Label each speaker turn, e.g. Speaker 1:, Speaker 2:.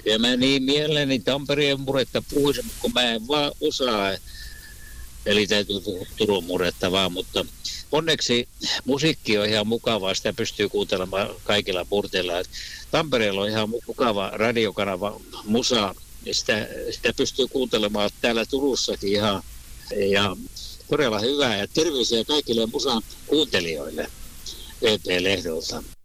Speaker 1: Ja mä niin mielelläni Tampereen murretta puhuisin, kun mä en vaan osaa. Eli täytyy puhua Turun murretta vaan, mutta onneksi musiikki on ihan mukavaa, sitä pystyy kuuntelemaan kaikilla murteilla. Tampereella on ihan mukava radiokanava Musa, sitä pystyy kuuntelemaan täällä Turussakin ihan. Ja todella hyvää ja terveisiä kaikille Musan kuuntelijoille EP-lehdolta.